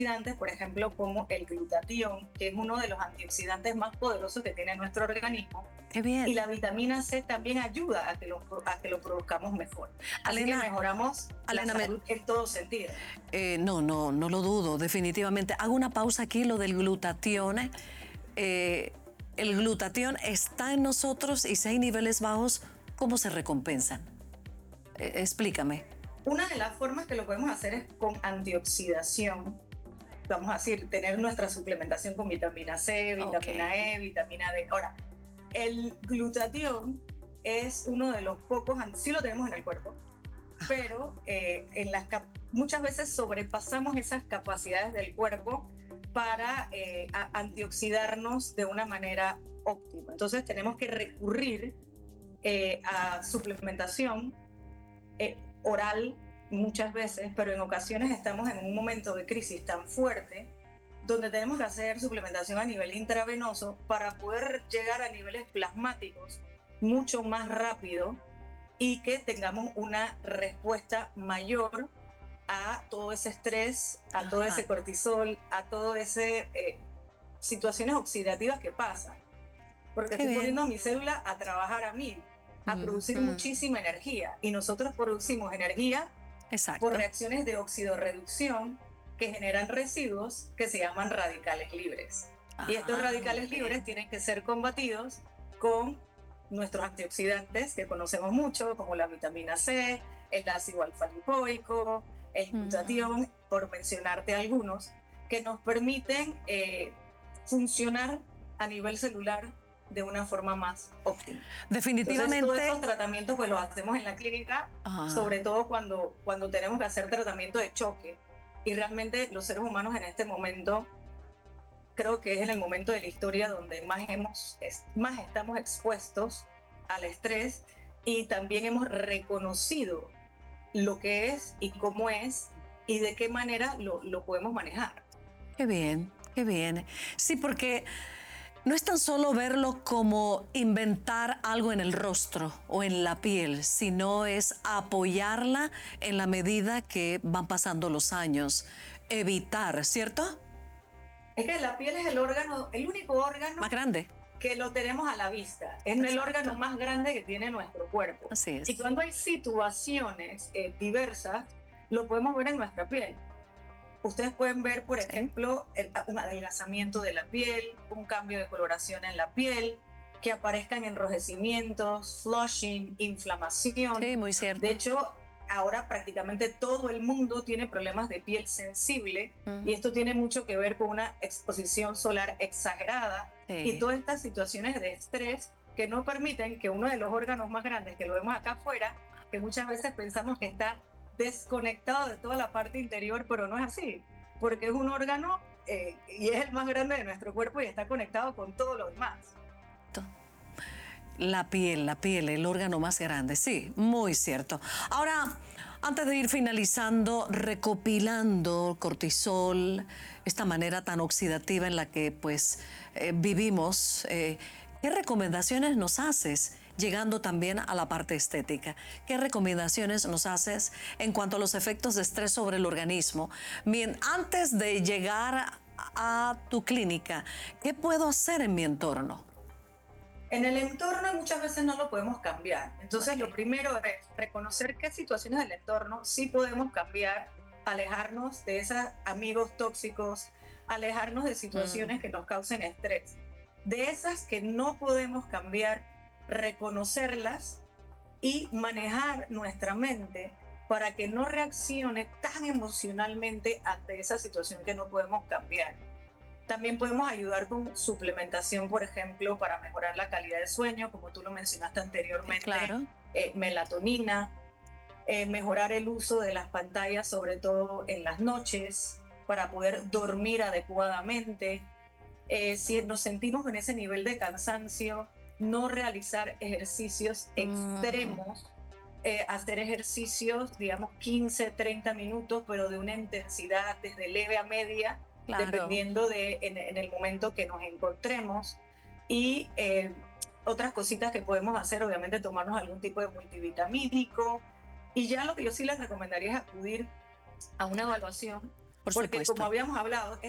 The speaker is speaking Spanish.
antioxidantes, por ejemplo, como el glutatión, que es uno de los antioxidantes más poderosos que tiene nuestro organismo. Qué bien. Y la vitamina C también ayuda a que lo produzcamos mejor. Así que Alena, mejoramos la salud en todo sentido. no lo dudo, definitivamente. Hago una pausa aquí, lo del glutatión. El glutatión está en nosotros y si hay niveles bajos, ¿cómo se recompensan? Explícame. Una de las formas que lo podemos hacer es con antioxidación. Vamos a decir, tener nuestra suplementación con vitamina C, vitamina E, vitamina D. Ahora, el glutatión es uno de los pocos, sí lo tenemos en el cuerpo, pero muchas veces sobrepasamos esas capacidades del cuerpo para antioxidarnos de una manera óptima. Entonces tenemos que recurrir a suplementación oral muchas veces, pero en ocasiones estamos en un momento de crisis tan fuerte donde tenemos que hacer suplementación a nivel intravenoso para poder llegar a niveles plasmáticos mucho más rápido y que tengamos una respuesta mayor a todo ese estrés, a todo ese cortisol, a todo ese situaciones oxidativas que pasan. Porque estoy poniendo a mi célula a trabajar a 1000, a producir muchísima energía. Y nosotros producimos energía por reacciones de oxidorreducción que generan residuos que se llaman radicales libres. Y estos radicales libres tienen que ser combatidos con nuestros antioxidantes que conocemos mucho, como la vitamina C, el ácido alfa-lipoico, el glutatión, por mencionarte algunos, que nos permiten funcionar a nivel celular de una forma más óptima. Definitivamente. Entonces, todos estos tratamientos pues los hacemos en la clínica, sobre todo cuando tenemos que hacer tratamiento de choque. Y realmente los seres humanos en este momento, creo que es en el momento de la historia donde más estamos expuestos al estrés y también hemos reconocido lo que es y cómo es y de qué manera lo podemos manejar. Qué bien, qué bien. Sí, porque no es tan solo verlo como inventar algo en el rostro o en la piel, sino es apoyarla en la medida que van pasando los años. Evitar, ¿cierto? Es que la piel es el único órgano más grande que lo tenemos a la vista. Es el órgano más grande que tiene nuestro cuerpo. Así es. Y cuando hay situaciones diversas, lo podemos ver en nuestra piel. Ustedes pueden ver, por ejemplo, un adelgazamiento de la piel, un cambio de coloración en la piel, que aparezcan enrojecimientos, flushing, inflamación. Sí, muy cierto. De hecho, ahora prácticamente todo el mundo tiene problemas de piel sensible y esto tiene mucho que ver con una exposición solar exagerada y todas estas situaciones de estrés que no permiten que uno de los órganos más grandes que lo vemos acá afuera, que muchas veces pensamos que está desconectado de toda la parte interior, pero no es así, porque es un órgano y es el más grande de nuestro cuerpo y está conectado con todo lo demás. La piel, el órgano más grande, sí, muy cierto. Ahora, antes de ir finalizando, recopilando cortisol, esta manera tan oxidativa en la que pues vivimos, ¿qué recomendaciones nos haces? Llegando también a la parte estética. ¿Qué recomendaciones nos haces en cuanto a los efectos de estrés sobre el organismo? Bien, antes de llegar a tu clínica, ¿qué puedo hacer en mi entorno? En el entorno muchas veces no lo podemos cambiar. Entonces lo primero es reconocer qué situaciones del entorno sí podemos cambiar, alejarnos de esos amigos tóxicos, alejarnos de situaciones que nos causen estrés. De esas que no podemos cambiar, reconocerlas y manejar nuestra mente para que no reaccione tan emocionalmente ante esa situación que no podemos cambiar. También podemos ayudar con suplementación, por ejemplo, para mejorar la calidad de sueño, como tú lo mencionaste anteriormente, melatonina, mejorar el uso de las pantallas, sobre todo en las noches, para poder dormir adecuadamente. Si nos sentimos en ese nivel de cansancio, no realizar ejercicios extremos, hacer ejercicios, digamos, 15, 30 minutos, pero de una intensidad desde leve a media, dependiendo en el momento que nos encontremos. Y otras cositas que podemos hacer, obviamente tomarnos algún tipo de multivitamínico. Y ya lo que yo sí les recomendaría es acudir a una evaluación Por Porque supuesto. como habíamos hablado,